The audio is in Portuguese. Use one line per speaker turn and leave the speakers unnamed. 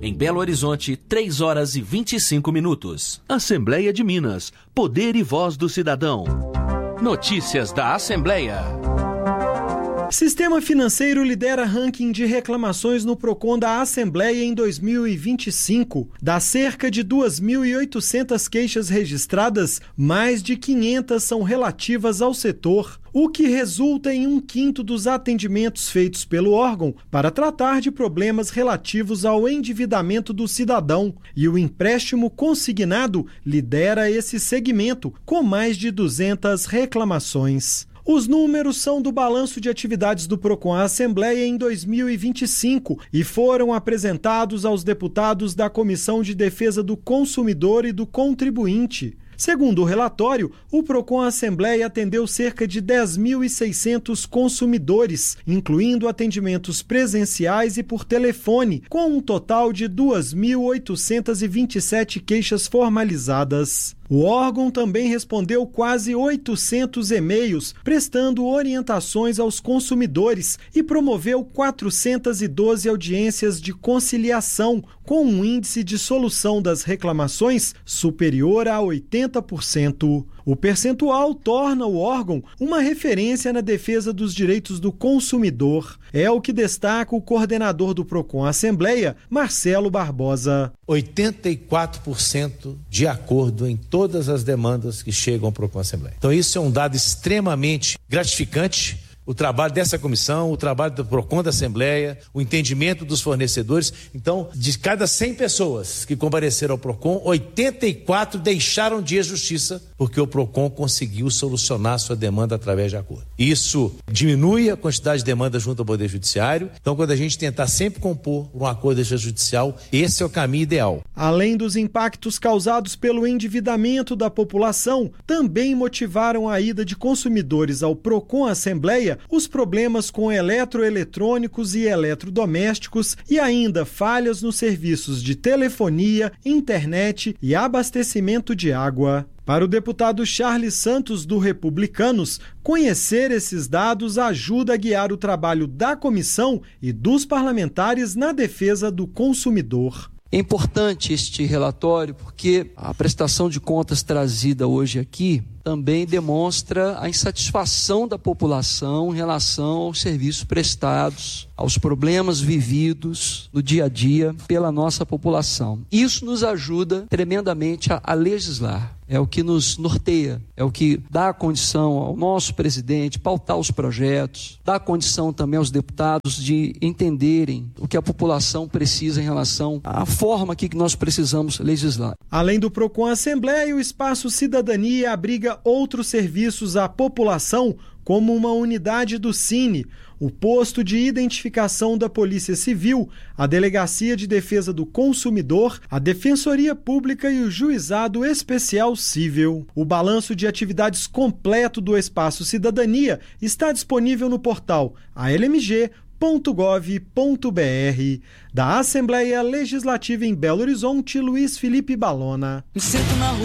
Em Belo Horizonte, 3 horas e 25 minutos.
Assembleia de Minas. Poder e voz do cidadão. Notícias da Assembleia.
Sistema Financeiro lidera ranking de reclamações no Procon da Assembleia em 2025. Das cerca de 2.800 queixas registradas, mais de 500 são relativas ao setor, o que resulta em 1/5 dos atendimentos feitos pelo órgão para tratar de problemas relativos ao endividamento do cidadão. E o empréstimo consignado lidera esse segmento, com mais de 200 reclamações. Os números são do balanço de atividades do Procon Assembleia em 2025 e foram apresentados aos deputados da Comissão de Defesa do Consumidor e do Contribuinte. Segundo o relatório, o Procon Assembleia atendeu cerca de 10.600 consumidores, incluindo atendimentos presenciais e por telefone, com um total de 2.827 queixas formalizadas. O órgão também respondeu quase 800 e-mails, prestando orientações aos consumidores e promoveu 412 audiências de conciliação, com um índice de solução das reclamações superior a 80%. O percentual torna o órgão uma referência na defesa dos direitos do consumidor. É o que destaca o coordenador do Procon Assembleia, Marcelo Barbosa.
84% de acordo em todas as demandas que chegam ao Procon Assembleia. Então isso é um dado extremamente gratificante. O trabalho dessa comissão, o trabalho do Procon da Assembleia, o entendimento dos fornecedores. Então, de cada 100 pessoas que compareceram ao Procon, 84 deixaram de ir à justiça porque o Procon conseguiu solucionar sua demanda através de acordo. Isso diminui a quantidade de demanda junto ao Poder Judiciário. Então, quando a gente tentar sempre compor um acordo extrajudicial, esse é o caminho ideal.
Além dos impactos causados pelo endividamento da população, também motivaram a ida de consumidores ao Procon Assembleia os problemas com eletroeletrônicos e eletrodomésticos e ainda falhas nos serviços de telefonia, internet e abastecimento de água. Para o deputado Charles Santos, do Republicanos, conhecer esses dados ajuda a guiar o trabalho da comissão e dos parlamentares na defesa do consumidor.
É importante este relatório porque a prestação de contas trazida hoje aqui também demonstra a insatisfação da população em relação aos serviços prestados, aos problemas vividos no dia a dia pela nossa população. Isso nos ajuda tremendamente a legislar. É o que nos norteia, é o que dá condição ao nosso presidente pautar os projetos, dá condição também aos deputados de entenderem o que a população precisa em relação à forma que nós precisamos legislar.
Além do Procon Assembleia, o Espaço Cidadania abriga outros serviços à população, como uma unidade do Cine, o posto de identificação da Polícia Civil, a Delegacia de Defesa do Consumidor, a Defensoria Pública e o Juizado Especial Cível. O balanço de atividades completo do Espaço Cidadania está disponível no portal almg.gov.br. Da Assembleia Legislativa em Belo Horizonte, Luiz Felipe Balona.
Me sinto na rua.